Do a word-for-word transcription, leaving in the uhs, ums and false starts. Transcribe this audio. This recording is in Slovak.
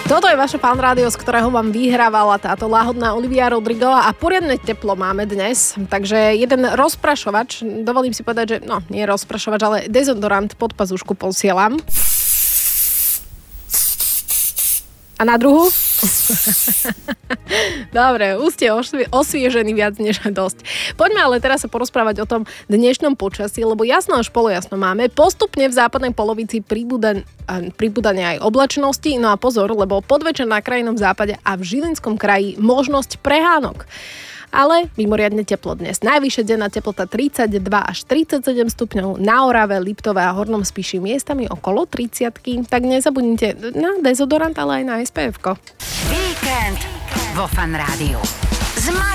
Toto je vaše Fan Rádio, z ktorého vám vyhrávala táto láhodná Olivia Rodrigová a poriadne teplo máme dnes, takže jeden rozprašovač, dovolím si povedať, že no, nie rozprašovač, ale dezodorant pod pazušku posielam. A na druhu? Dobre, už ste osvie- osviežení viac než dosť. Poďme ale teraz sa porozprávať o tom dnešnom počasí, lebo jasno až polojasno máme. Postupne v západnej polovici pribúda, pribúdania aj oblačnosti. No a pozor, lebo podvečer na krajnom západe a v Žilinskom kraji možnosť prehánok. Ale mimoriadne teplo dnes. Najvyššia denná teplota tridsaťdva až tridsaťsedem stupňov, na Orave, Liptove a Hornom Spiši miestami okolo tridsiatky. Tak nezabudnite na dezodorant, ale aj na es pé efko. Víkend vo Fan Rádiu.